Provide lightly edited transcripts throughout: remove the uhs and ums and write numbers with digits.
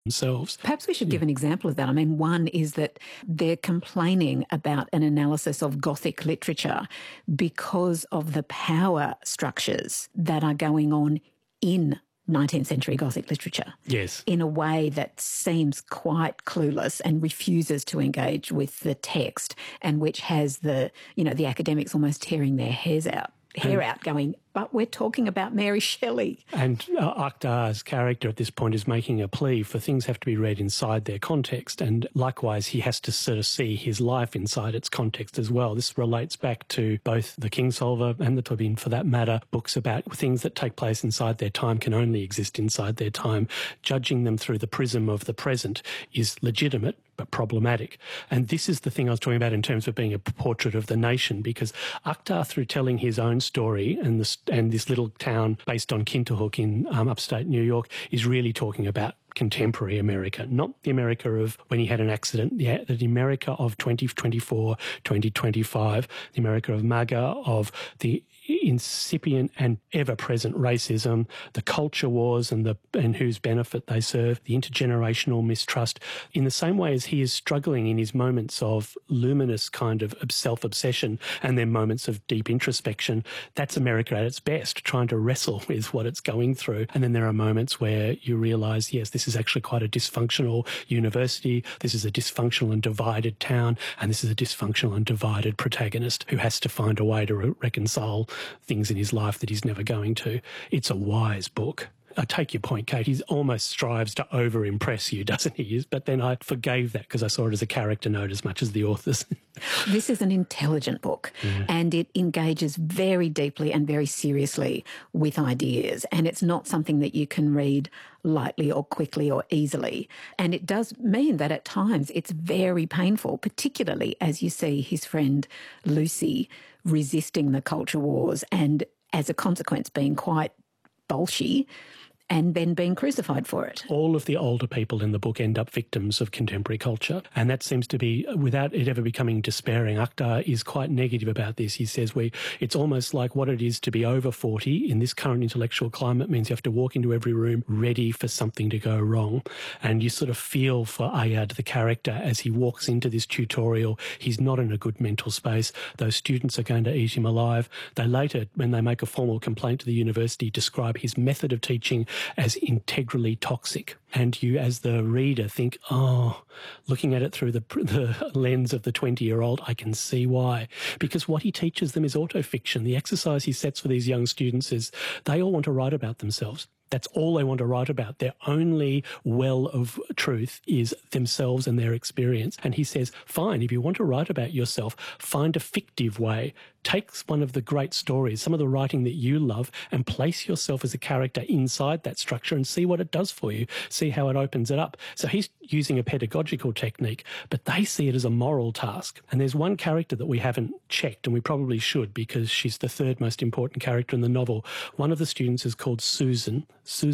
themselves. Perhaps we should give an example of that. I mean, one is that they're complaining about an analysis of Gothic literature because of the power structures that are going on in 19th century Gothic literature. Yes. In a way that seems quite clueless and refuses to engage with the text, and which has the academics almost tearing their hair out going, but we're talking about Mary Shelley. And Akhtar's character at this point is making a plea for things have to be read inside their context, and likewise he has to sort of see his life inside its context as well. This relates back to both the Kingsolver and the Tobin, for that matter, books about things that take place inside their time can only exist inside their time. Judging them through the prism of the present is legitimate but problematic. And this is the thing I was talking about in terms of being a portrait of the nation, because Akhtar, through telling his own story and this little town based on Kinterhook in upstate New York, is really talking about contemporary America, not the America of when he had an accident, the America of 2024, 2025, the America of MAGA, of the incipient and ever-present racism, the culture wars and whose benefit they serve, the intergenerational mistrust. In the same way as he is struggling in his moments of luminous kind of self-obsession and then moments of deep introspection, that's America at its best, trying to wrestle with what it's going through. And then there are moments where you realise, yes, this is actually quite a dysfunctional university, this is a dysfunctional and divided town, and this is a dysfunctional and divided protagonist who has to find a way to reconcile things in his life that he's never going to. It's a wise book. I take your point, Kate. He almost strives to over-impress you, doesn't he? But then I forgave that because I saw it as a character note as much as the authors. This is an intelligent book, and it engages very deeply and very seriously with ideas, and it's not something that you can read lightly or quickly or easily. And it does mean that at times it's very painful, particularly as you see his friend Lucy resisting the culture wars and as a consequence being quite bolshy and then being crucified for it. All of the older people in the book end up victims of contemporary culture, and that seems to be, without it ever becoming despairing, Akhtar is quite negative about this. He says it's almost like what it is to be over 40 in this current intellectual climate means you have to walk into every room ready for something to go wrong. And you sort of feel for Ayad, the character, as he walks into this tutorial. He's not in a good mental space. Those students are going to eat him alive. They later, when they make a formal complaint to the university, describe his method of teaching as integrally toxic. And you, as the reader, think, looking at it through the lens of the 20-year-old, I can see why. Because what he teaches them is autofiction. The exercise he sets for these young students is they all want to write about themselves. That's all they want to write about. Their only well of truth is themselves and their experience. And he says, fine, if you want to write about yourself, find a fictive way. Take one of the great stories, some of the writing that you love, and place yourself as a character inside that structure and see what it does for you, see how it opens it up. So he's using a pedagogical technique, but they see it as a moral task. And there's one character that we haven't checked, and we probably should because she's the third most important character in the novel. One of the students is called Susan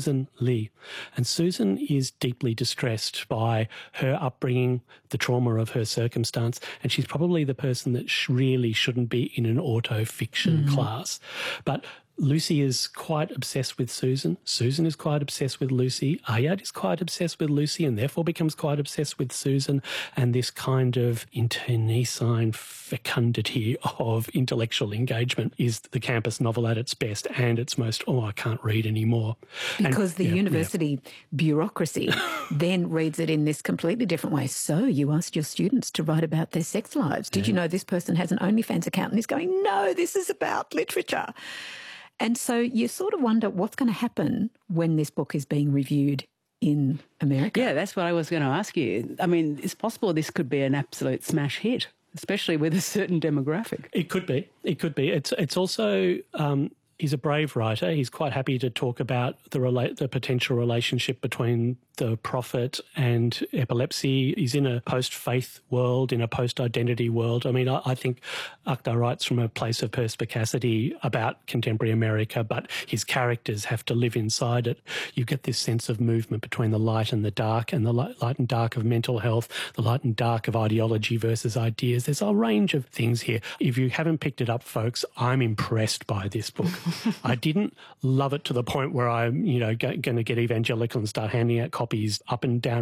Lee. And Susan is deeply distressed by her upbringing, the trauma of her circumstance, and she's probably the person that really shouldn't be in an auto-fiction class. But Lucy is quite obsessed with Susan. Susan is quite obsessed with Lucy. Ayad is quite obsessed with Lucy and therefore becomes quite obsessed with Susan. And this kind of internecine fecundity of intellectual engagement is the campus novel at its best and its most, I can't read anymore. Because the university bureaucracy then reads it in this completely different way. So you asked your students to write about their sex lives. Did you know this person has an OnlyFans account? And he's going, no, this is about literature. And so you sort of wonder what's going to happen when this book is being reviewed in America. Yeah, that's what I was going to ask you. I mean, it's possible this could be an absolute smash hit, especially with a certain demographic. It could be. It could be. It's also... he's a brave writer. He's quite happy to talk about the potential relationship between the prophet and epilepsy. He's in a post-faith world, in a post-identity world. I mean, I think Akhtar writes from a place of perspicacity about contemporary America, but his characters have to live inside it. You get this sense of movement between the light and the dark, and the light and dark of mental health, the light and dark of ideology versus ideas. There's a range of things here. If you haven't picked it up, folks, I'm impressed by this book. I didn't love it to the point where I'm, going to get evangelical and start handing out copies up and down